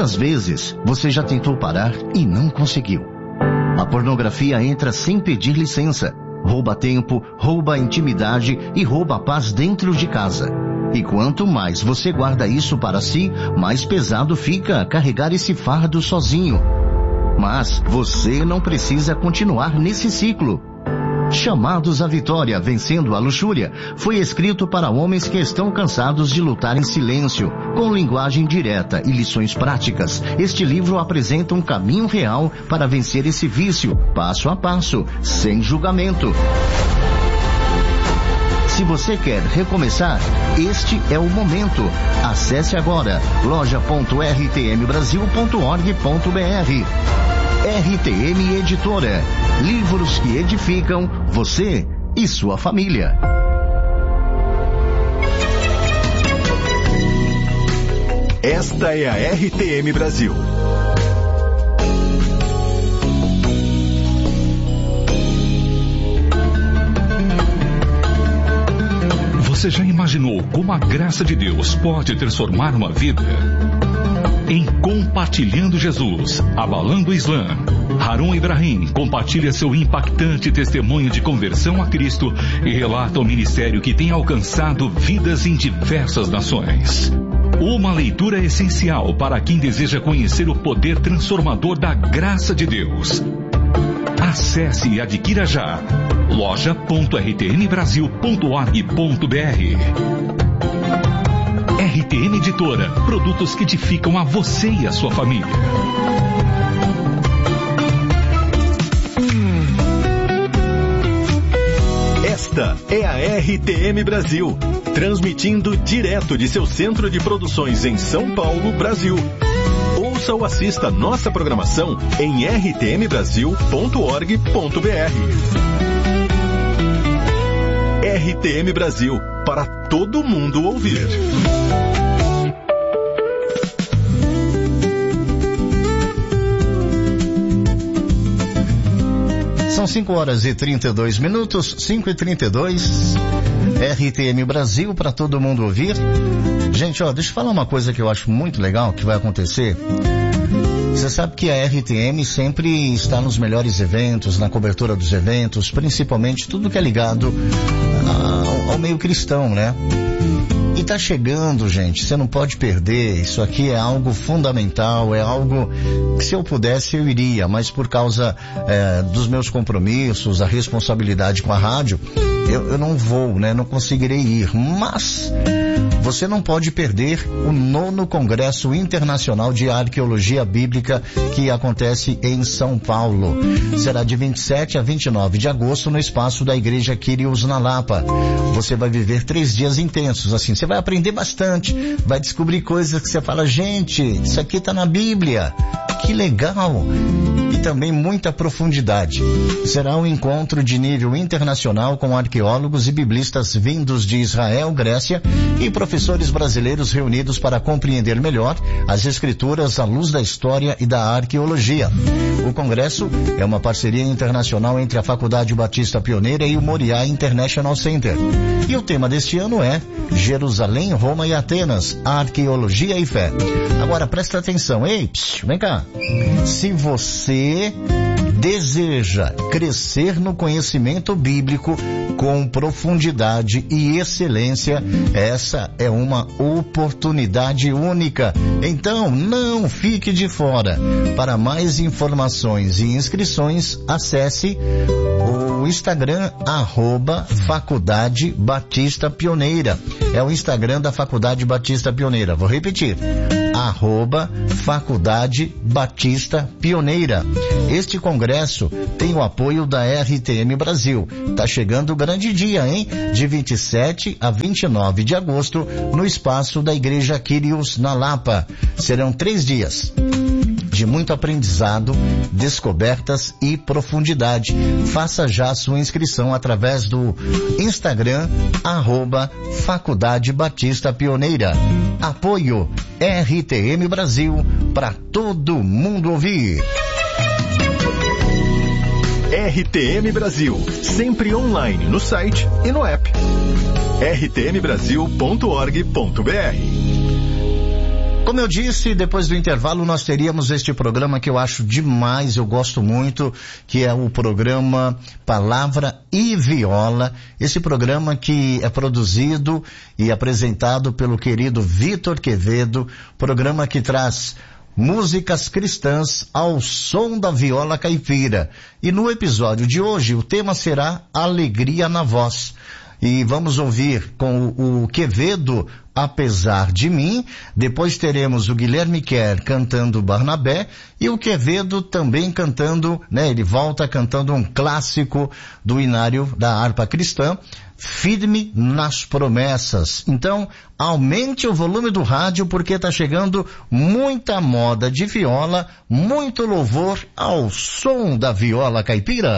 Quantas vezes você já tentou parar e não conseguiu? A pornografia entra sem pedir licença, rouba tempo, rouba a intimidade e rouba a paz dentro de casa. E quanto mais você guarda isso para si, mais pesado fica carregar esse fardo sozinho. Mas você não precisa continuar nesse ciclo. Chamados à Vitória, Vencendo a Luxúria, foi escrito para homens que estão cansados de lutar em silêncio, com linguagem direta e lições práticas. Este livro apresenta um caminho real para vencer esse vício, passo a passo, sem julgamento. Se você quer recomeçar, este é o momento. Acesse agora loja.rtmbrasil.org.br. RTM Editora. Livros que edificam você e sua família. Esta é a RTM Brasil. Você já imaginou como a graça de Deus pode transformar uma vida? Em Compartilhando Jesus, Abalando o Islã, Harun Ibrahim compartilha seu impactante testemunho de conversão a Cristo e relata o ministério que tem alcançado vidas em diversas nações. Uma leitura essencial para quem deseja conhecer o poder transformador da graça de Deus. Acesse e adquira já loja.rtmbrasil.org.br. RTM Editora, produtos que edificam a você e a sua família. Esta é a RTM Brasil, transmitindo direto de seu centro de produções em São Paulo, Brasil. Ouça ou assista nossa programação em rtmbrasil.org.br. RTM Brasil, para todo mundo ouvir. São 5h32, 5h32, RTM Brasil, para todo mundo ouvir. Gente, deixa eu falar uma coisa que eu acho muito legal que vai acontecer. Você sabe que a RTM sempre está nos melhores eventos, na cobertura dos eventos, principalmente tudo que é ligado ao meio cristão, né? E tá chegando, gente, você não pode perder. Isso aqui é algo fundamental, é algo que se eu pudesse eu iria, mas por causa dos meus compromissos, a responsabilidade com a rádio, eu não vou, né? Não conseguirei ir. Mas você não pode perder o 9º Congresso Internacional de Arqueologia Bíblica, que acontece em São Paulo. Será de 27 a 29 de agosto no espaço da Igreja Kyrios na Lapa. Você vai viver 3 dias intensos, assim, você vai aprender bastante, vai descobrir coisas que você fala, gente, isso aqui tá na Bíblia, que legal! E também muita profundidade. Será um encontro de nível internacional com arqueólogos e biblistas vindos de Israel, Grécia e professores brasileiros reunidos para compreender melhor as escrituras à luz da história e da arqueologia. O congresso é uma parceria internacional entre a Faculdade Batista Pioneira e o Moriá International Center. E o tema deste ano é Jerusalém, Roma e Atenas, Arqueologia e Fé. Agora presta atenção, ei, vem cá. Se você deseja crescer no conhecimento bíblico com profundidade e excelência, essa é uma oportunidade única. Então, não fique de fora. Para mais informações e inscrições, acesse o Instagram @Faculdade Batista Pioneira. É o Instagram da Faculdade Batista Pioneira. Vou repetir. Faculdade Batista Pioneira. Este congresso tem o apoio da RTM Brasil. Tá chegando o grande dia, hein? De 27 a 29 de agosto, no espaço da Igreja Kyrios na Lapa. Serão 3 dias de muito aprendizado, descobertas e profundidade. Faça já a sua inscrição através do Instagram @Faculdade Batista Pioneira. Apoio RTM Brasil, para todo mundo ouvir. RTM Brasil, sempre online no site e no app. rtmbrasil.org.br. Como eu disse, depois do intervalo nós teríamos este programa que eu acho demais, eu gosto muito, que é o programa Palavra e Viola. Esse programa que é produzido e apresentado pelo querido Vitor Quevedo, programa que traz músicas cristãs ao som da viola caipira. E no episódio de hoje o tema será Alegria na Voz. E vamos ouvir com o Quevedo, Apesar de Mim. Depois teremos o Guilherme Kerr cantando Barnabé e o Quevedo também cantando, né? Ele volta cantando um clássico do inário da harpa cristã, Firme nas Promessas. Então, aumente o volume do rádio porque está chegando muita moda de viola, muito louvor ao som da viola caipira.